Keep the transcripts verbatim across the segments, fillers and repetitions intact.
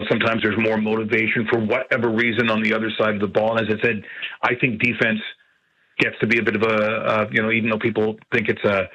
sometimes there's more motivation for whatever reason on the other side of the ball. And as I said, I think defense gets to be a bit of a, uh, you know, even though people think it's a,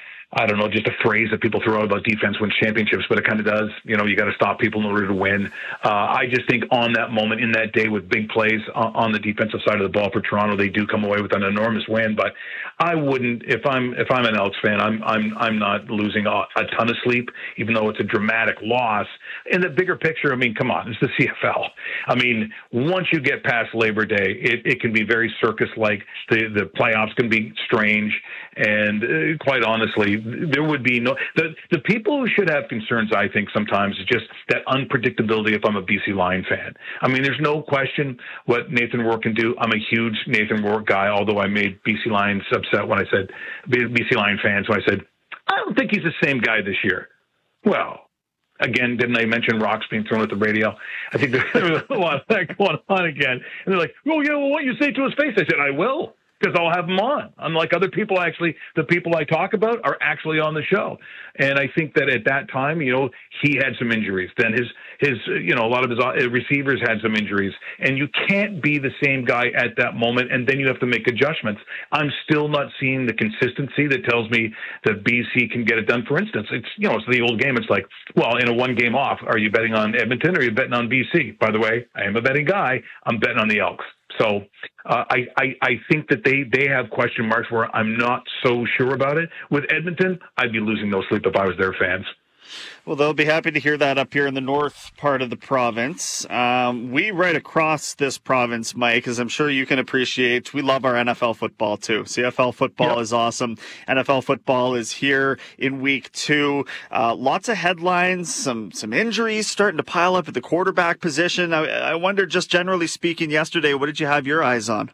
I don't know, just a phrase that people throw out about defense wins championships, but it kind of does. You know, you got to stop people in order to win. Uh, I just think on that moment, in that day, with big plays on, on the defensive side of the ball for Toronto, they do come away with an enormous win. But I wouldn't, if I'm if I'm an Elks fan, I'm I'm I'm not losing a, a ton of sleep, even though it's a dramatic loss. In the bigger picture, I mean, come on, it's the C F L. I mean, once you get past Labor Day, it, it can be very circus-like. The the playoffs can be strange, and uh, quite honestly, there would be no the the people who should have concerns, I think, sometimes is just that unpredictability. If I'm a B C Lion fan, I mean, there's no question what Nathan Rourke can do. I'm a huge Nathan Rourke guy, although I made B C Lions upset when I said B C Lion fans when I said I don't think he's the same guy this year. Well, again, didn't I mention rocks being thrown at the radio? I think there's a lot of that going on again. And they're like, "Oh yeah, well, what you say to his face?" I said, "I will." Because I'll have them on. Unlike other people, actually, the people I talk about are actually on the show. And I think that at that time, you know, he had some injuries. Then his, his, you know, a lot of his receivers had some injuries. And you can't be the same guy at that moment, and then you have to make adjustments. I'm still not seeing the consistency that tells me that B C can get it done. For instance, it's, you know, it's the old game. It's like, well, in a one game off, are you betting on Edmonton or are you betting on B C? By the way, I am a betting guy. I'm betting on the Elks. So uh, I, I I think that they, they have question marks where I'm not so sure about it. With Edmonton, I'd be losing no sleep if I was their fans. Well, they'll be happy to hear that up here in the north part of the province. Um, we right across this province, Mike, as I'm sure you can appreciate, we love our N F L football too. C F L football yep. is awesome. N F L football is here in week two. Uh, lots of headlines, some some injuries starting to pile up at the quarterback position. I, I wonder, just generally speaking, yesterday, what did you have your eyes on?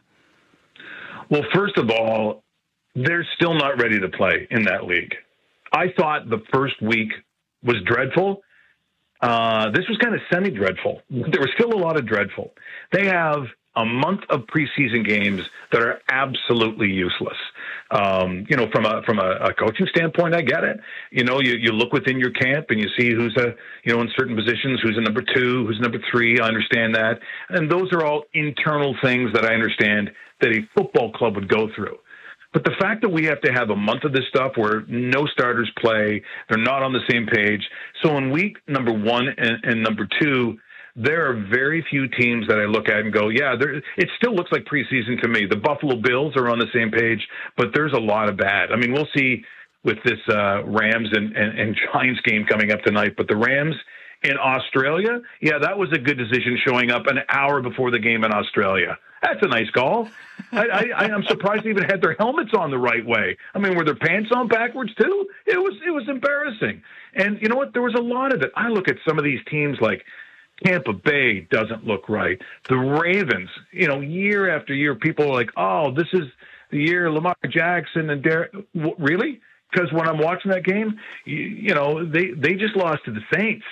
Well, first of all, they're still not ready to play in that league. I thought the first week was dreadful. Uh, this was kind of semi-dreadful. There was still a lot of dreadful. They have a month of preseason games that are absolutely useless. Um, you know, from a from a, a coaching standpoint, I get it. You know, you, you look within your camp and you see who's a you know in certain positions, who's a number two, who's number three. I understand that, and those are all internal things that I understand that a football club would go through. But the fact that we have to have a month of this stuff where no starters play, they're not on the same page. So in week number one and, and number two, there are very few teams that I look at and go, yeah, there, it still looks like preseason to me. The Buffalo Bills are on the same page, but there's a lot of bad. I mean, we'll see with this uh, Rams and, and, and Giants game coming up tonight, but the Rams in Australia, yeah, that was a good decision showing up an hour before the game in Australia. That's a nice call. I, I, I'm surprised they even had their helmets on the right way. I mean, were their pants on backwards too? It was it was embarrassing. And you know what? There was a lot of it. I look at some of these teams like Tampa Bay doesn't look right. The Ravens, you know, year after year, people are like, oh, this is the year Lamar Jackson and Derek. Really? Because when I'm watching that game, you, you know, they, they just lost to the Saints.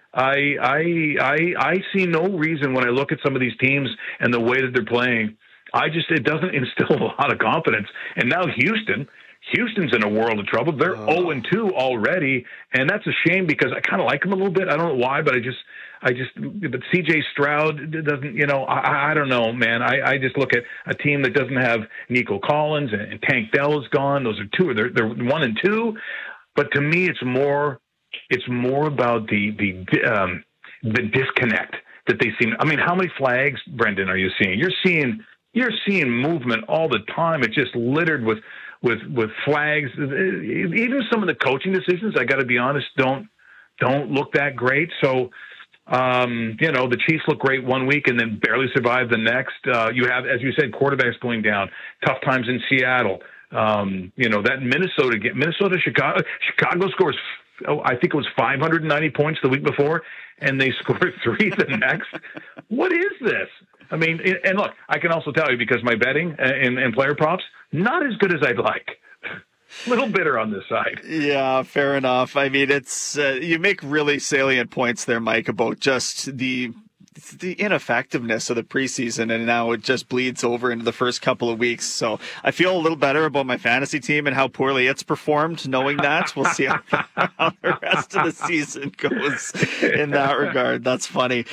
I, I I I see no reason when I look at some of these teams and the way that they're playing. I just it doesn't instill a lot of confidence. And now Houston, Houston's in a world of trouble. They're oh. oh and two already, and that's a shame because I kind of like them a little bit. I don't know why, but I just I just but C J Stroud doesn't. You know, I, I don't know, man. I, I just look at a team that doesn't have Nico Collins and, and Tank Dell is gone. Those are two. They're they're one and two. But to me, it's more. It's more about the the um, the disconnect that they seem. I mean, how many flags, Brendan, are you seeing? You're seeing you're seeing movement all the time. It's just littered with with with flags. Even some of the coaching decisions, I got to be honest, don't don't look that great. So, um, you know, the Chiefs look great one week and then barely survive the next. Uh, you have, as you said, quarterbacks going down. Tough times in Seattle. Um, you know that Minnesota Minnesota Chicago Chicago scores. Oh, I think it was five hundred ninety points the week before, and they scored three the next. What is this? I mean, and look, I can also tell you because my betting and, and player props, not as good as I'd like. A little bitter on this side. Yeah, fair enough. I mean, it's uh, you make really salient points there, Mike, about just the the ineffectiveness of the preseason, and now it just bleeds over into the first couple of weeks. So I feel a little better about my fantasy team and how poorly it's performed, knowing that. We'll see how, how the rest of the season goes in that regard. That's funny.